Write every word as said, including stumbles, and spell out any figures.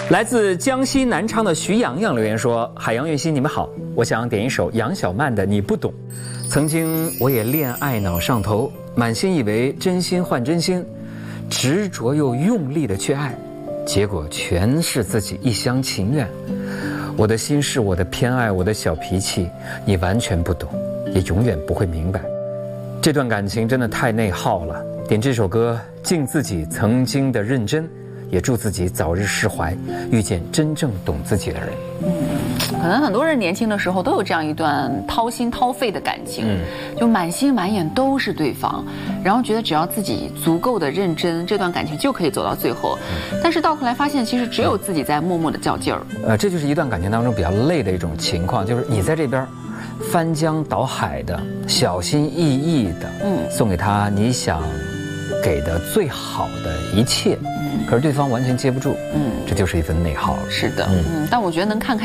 来自江西南昌的徐洋洋留言说：“海洋月心，你们好，我想点一首杨小曼的《你不懂》。曾经我也恋爱脑上头，满心以为真心换真心，执着又用力的去爱，结果全是自己一厢情愿。我的心事，我的偏爱，我的小脾气，你完全不懂，也永远不会明白。这段感情真的太内耗了。点这首歌，敬自己曾经的认真。”也祝自己早日释怀，遇见真正懂自己的人。 嗯，可能很多人年轻的时候都有这样一段掏心掏肺的感情，嗯，就满心满眼都是对方，然后觉得只要自己足够的认真，这段感情就可以走到最后。嗯、但是到后来发现，其实只有自己在默默的较劲儿。 呃，这就是一段感情当中比较累的一种情况，就是你在这边翻江倒海的，小心翼翼的，嗯，送给他你想给的最好的一切。可是对方完全接不住，嗯，这就是一份内耗。 是的，嗯，但我觉得能看看。